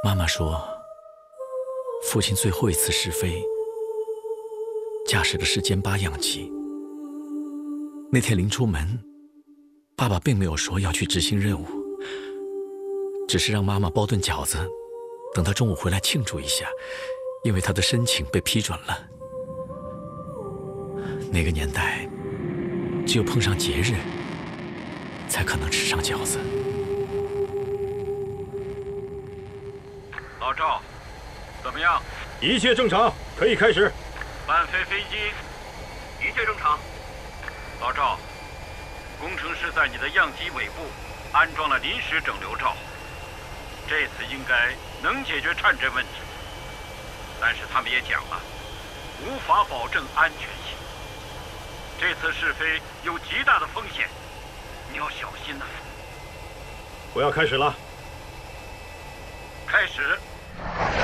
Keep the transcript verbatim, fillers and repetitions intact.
妈妈说，父亲最后一次试飞，驾驶的是歼八样机。那天临出门，爸爸并没有说要去执行任务，只是让妈妈包顿饺子，等他中午回来庆祝一下，因为他的申请被批准了。那个年代，只有碰上节日，才可能吃上饺子。 老赵，怎么样？ 一切正常，可以开始。 伴飞飞机，一切正常。老赵，工程师在你的样机尾部安装了临时整流罩，这次应该能解决颤振问题。但是他们也讲了，无法保证安全性。这次试飞有极大的风险，你要小心呐。 我要开始了。 开始。